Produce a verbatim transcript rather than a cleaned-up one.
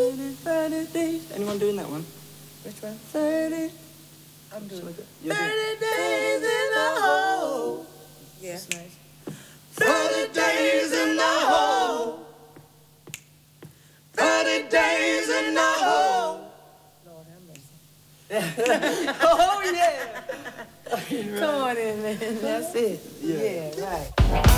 thirty days. Anyone doing that one? Which one? thirty. I'm doing it. thirty days in the hole. Yeah. That's nice. thirty days in the hole. thirty days in the hole. Lord have mercy. Oh, yeah. Come on in, man. That's it. Yeah. Yeah, right.